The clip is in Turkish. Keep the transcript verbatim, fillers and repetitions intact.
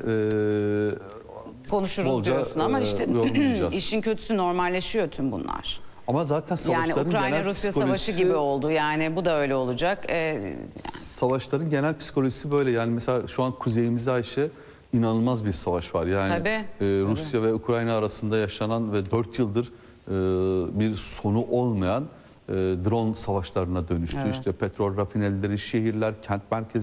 e, konuşuruz bolca, diyorsun ama e, işte yorumlayacağız. işin kötüsü normalleşiyor tüm bunlar. Ama zaten savaşların Yani Ukrayna genel Rusya psikolojisi, savaşı gibi oldu. Yani bu da öyle olacak. Ee, savaşların genel psikolojisi böyle. Yani mesela şu an kuzeyimizde Ayşe inanılmaz bir savaş var. Yani Tabii, e, Rusya tabii. ve Ukrayna arasında yaşanan ve dört yıldır e, bir sonu olmayan e, drone savaşlarına dönüştü. Evet. İşte petrol rafinerileri, şehirler, kent merkezi